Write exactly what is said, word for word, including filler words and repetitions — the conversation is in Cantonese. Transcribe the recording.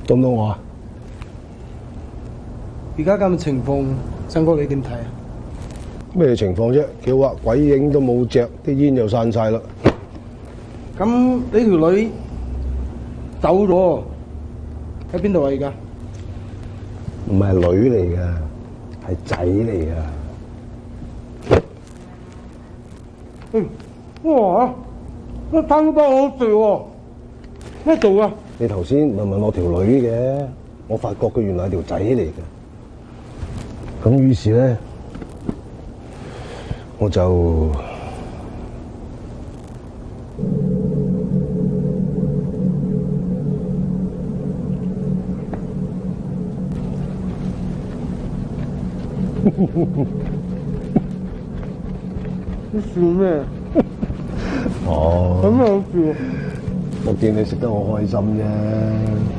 到唔到我啊？ 而家咁嘅情況，新哥你點睇啊？ 咩情況啫？叫啊，鬼影都冇隻，啲煙又散晒啦。 咁你條女走咗，喺邊度啊？而家唔係女嚟噶，係仔嚟噶。 嗯，哇！乜生都不好食喎，咩做啊？ 你頭先問問我條女嘅，我發覺佢原來係條仔嚟嘅。咁於是咧，我就你笑咩？ 哦， 咁好笑。 我見你食得好開心啫。